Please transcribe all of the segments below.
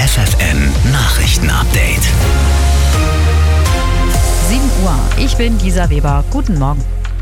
FFN Nachrichten-Update. 7 Uhr, ich bin Lisa Weber. Guten Morgen.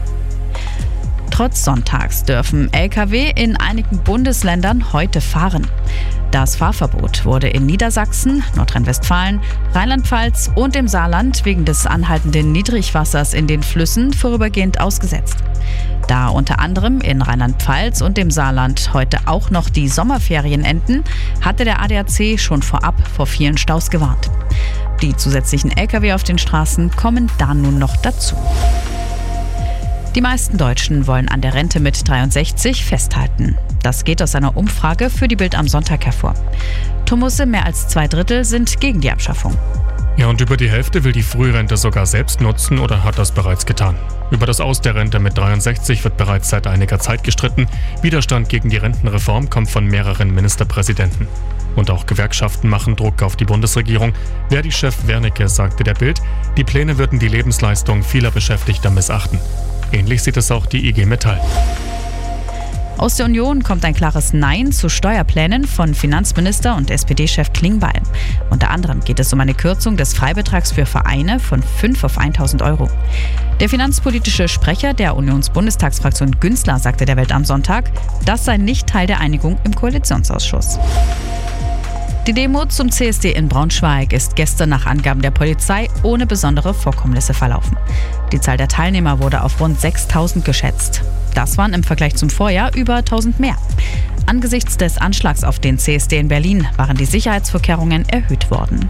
Trotz Sonntags dürfen Lkw in einigen Bundesländern heute fahren. Das Fahrverbot wurde in Niedersachsen, Nordrhein-Westfalen, Rheinland-Pfalz und im Saarland wegen des anhaltenden Niedrigwassers in den Flüssen vorübergehend ausgesetzt. Da unter anderem in Rheinland-Pfalz und dem Saarland heute auch noch die Sommerferien enden, hatte der ADAC schon vorab vor vielen Staus gewarnt. Die zusätzlichen Lkw auf den Straßen kommen da nun noch dazu. Die meisten Deutschen wollen an der Rente mit 63 festhalten. Das geht aus einer Umfrage für die Bild am Sonntag hervor. Tumusse, mehr als 2/3 sind gegen die Abschaffung. Ja, und über die Hälfte will die Frührente sogar selbst nutzen oder hat das bereits getan. Über das Aus der Rente mit 63 wird bereits seit einiger Zeit gestritten. Widerstand gegen die Rentenreform kommt von mehreren Ministerpräsidenten. Und auch Gewerkschaften machen Druck auf die Bundesregierung. Verdi-Chef Wernicke sagte der Bild, die Pläne würden die Lebensleistung vieler Beschäftigter missachten. Ähnlich sieht es auch die IG Metall. Aus der Union kommt ein klares Nein zu Steuerplänen von Finanzminister und SPD-Chef Klingbeil. Unter anderem geht es um eine Kürzung des Freibetrags für Vereine von 5 auf 1.000 Euro. Der finanzpolitische Sprecher der Unionsbundestagsfraktion Günzler sagte der Welt am Sonntag, das sei nicht Teil der Einigung im Koalitionsausschuss. Die Demo zum CSD in Braunschweig ist gestern nach Angaben der Polizei ohne besondere Vorkommnisse verlaufen. Die Zahl der Teilnehmer wurde auf rund 6.000 geschätzt. Das waren im Vergleich zum Vorjahr über 1.000 mehr. Angesichts des Anschlags auf den CSD in Berlin waren die Sicherheitsvorkehrungen erhöht worden.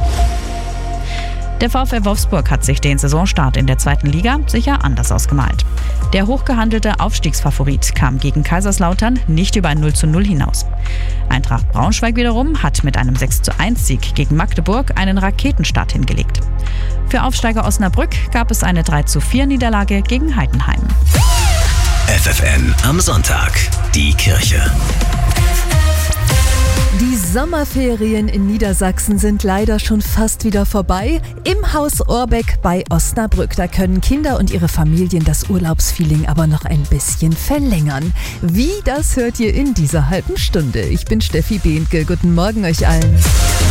Der VfL Wolfsburg hat sich den Saisonstart in der 2. Liga sicher anders ausgemalt. Der hochgehandelte Aufstiegsfavorit kam gegen Kaiserslautern nicht über ein 0:0 hinaus. Eintracht Braunschweig wiederum hat mit einem 6:1-Sieg gegen Magdeburg einen Raketenstart hingelegt. Für Aufsteiger Osnabrück gab es eine 3:4-Niederlage gegen Heidenheim. FFN am Sonntag, die Kirche. Die Sommerferien in Niedersachsen sind leider schon fast wieder vorbei. Im Haus Orbeck bei Osnabrück, da können Kinder und ihre Familien das Urlaubsfeeling aber noch ein bisschen verlängern. Wie, das hört ihr in dieser halben Stunde. Ich bin Steffi Behnke. Guten Morgen euch allen.